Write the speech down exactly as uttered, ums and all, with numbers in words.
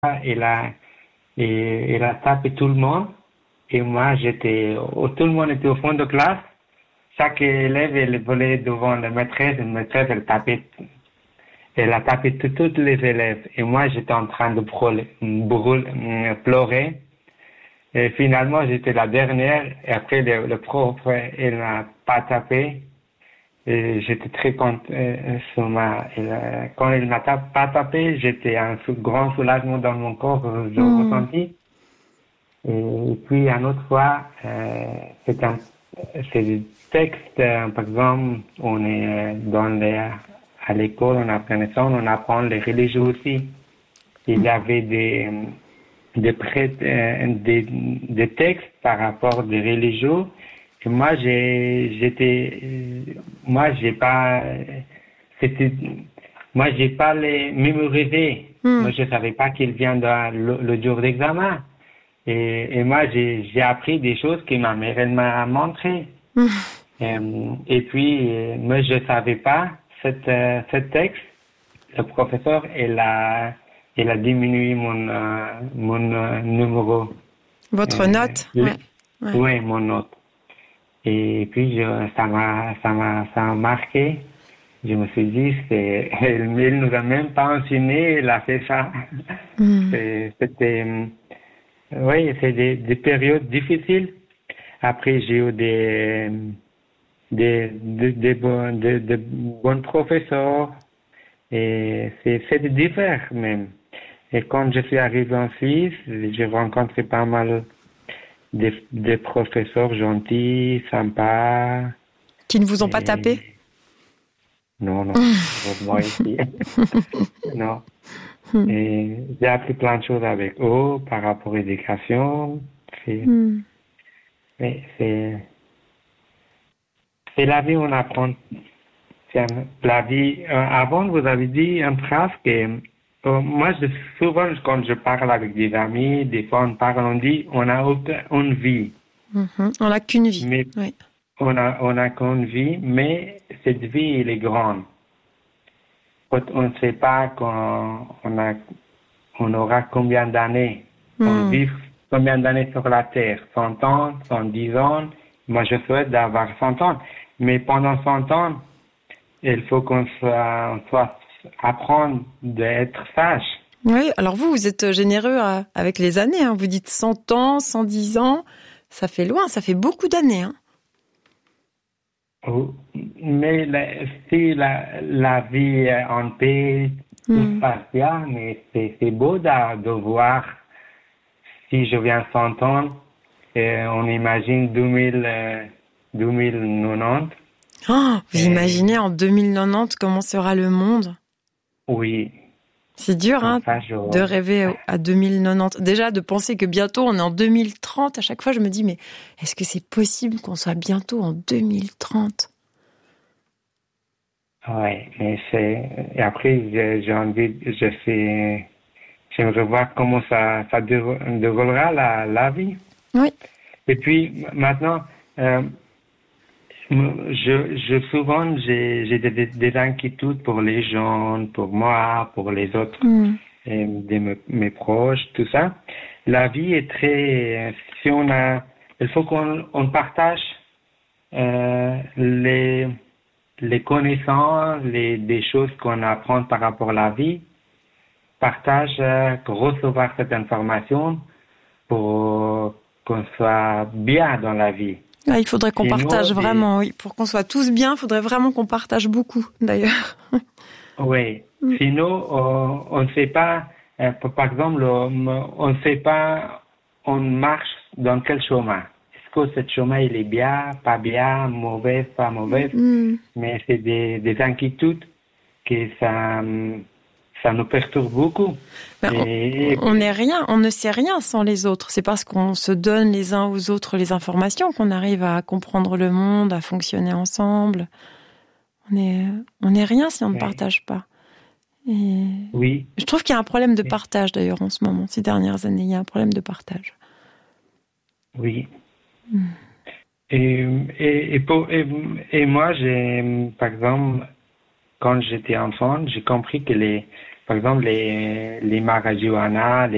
il a, et, il a tapé tout le monde. Et moi, j'étais, tout le monde était au fond de classe. Chaque élève, il volait devant la maîtresse. La maîtresse, elle tapait, elle a tapé tous tous les élèves. Et moi, j'étais en train de brûler, brûler, pleurer. Et finalement, j'étais la dernière. Et après, le, le prof, il n'a pas tapé. Et j'étais très content. Sur ma, il, quand il m'a pas tapé, j'étais un grand soulagement dans mon corps. Je Mm. ressentis. Et puis, une autre fois, euh, c'est un, c'est des textes, euh, par exemple, on est dans les, à l'école, on apprend ça, on apprend les religions aussi. Il y avait des, des, prêts, euh, des, des textes par rapport des religions. Et moi, j'ai, j'étais, moi, j'ai pas, c'était, moi, j'ai pas les mémorisés. Mm. Moi, je savais pas qu'il vient dans le, le jour d'examen. Et, et moi, j'ai, j'ai appris des choses que ma mère, elle m'a montré. Mm. Et, et puis, euh, moi, je savais pas cette, euh, ce texte. Le professeur, il a, il a diminué mon, euh, mon euh, numéro. Votre Euh, note? le- Ouais. Ouais. Oui, mon note. Et puis, je, ça m'a, ça m'a, ça m'a marqué. Je me suis dit, c'est, il, il nous a même pas enseigné, il a fait ça. Mm. C'est- C'était, oui, c'est des, des périodes difficiles. Après, j'ai eu des, des, des, des, bons, des, des bons professeurs. Et c'est, c'est divers même. Et quand je suis arrivé en Suisse, j'ai rencontré pas mal de, de professeurs gentils, sympas. Qui ne vous ont pas Et... tapé? Non, non, moi ici. Non. Et j'ai appris plein de choses avec eux par rapport à l'éducation. C'est, Mm. mais c'est, c'est la vie, on apprend. C'est un- la vie. Euh, avant, vous avez dit une phrase que euh, moi, je, souvent, quand je parle avec des amis, des fois, on parle, on dit, on a aucun- une vie. Mhm. On n'a qu'une vie. Mais Oui. on a, on a qu'une vie, mais cette vie, elle est grande. On ne sait pas quand on a, on aura combien d'années. On Mm. vit combien d'années sur la Terre? cent ans, cent dix ans. Moi, je souhaite d'avoir cent ans. Mais pendant cent ans, il faut qu'on soit, on soit apprendre d'être sage. Oui, alors vous, vous êtes généreux à- avec les années. Hein. Vous dites cent ans, cent dix ans. Ça fait loin, ça fait beaucoup d'années. Hein. Oh, mais la, si la, la vie est en paix, tout Mm. se passe bien, mais c'est, c'est beau de, de voir si je viens cent ans, et on imagine deux mille, euh, deux mille quatre-vingt-dix. Oh, vous Et imaginez en deux mille quatre-vingt-dix comment sera le monde? oui, C'est dur hein, enfin, je, de rêver à deux mille quatre-vingt-dix. Déjà, de penser que bientôt on est en deux mille trente. À chaque fois, je me dis, mais est-ce que c'est possible qu'on soit bientôt en deux mille trente? ouais, mais c'est, et après, j'ai, j'ai envie, je sais, j'aimerais voir comment ça, ça déro- déroulera la, la vie. Oui. Et puis, maintenant, euh, je, je, souvent, j'ai, j'ai des, des, des inquiétudes pour les gens, pour moi, pour les autres, Mm. et de me- mes proches, tout ça. La vie est très, si on a, il faut qu'on on partage euh, les, les connaissances, les, des choses qu'on apprend par rapport à la vie, partage, euh, recevoir cette information pour qu'on soit bien dans la vie. Ah, il faudrait qu'on Sinon, partage des- vraiment, oui. Pour qu'on soit tous bien, il faudrait vraiment qu'on partage beaucoup, d'ailleurs. Oui. Mm. Sinon, on on ne sait pas, euh, par par exemple, on on ne sait pas, on marche dans quel chemin. Est-ce que ce chemin, il est bien, pas bien, mauvais, pas mauvais? Mm. Mais c'est des, des inquiétudes que ça, hum, ça nous perturbe beaucoup. Ben, Et, on n'est rien, on ne sait rien sans les autres. C'est parce qu'on se donne les uns aux autres les informations qu'on arrive à comprendre le monde, à fonctionner ensemble. On est, on n'est rien si on ne oui, partage pas. Et oui, je trouve qu'il y a un problème de partage d'ailleurs en ce moment. Ces dernières années, il y a un problème de partage. oui. Mm. Et, et, et, pour, et, et moi, j'ai, par exemple, quand j'étais enfant, j'ai compris que les, par exemple, les, les marijuana, les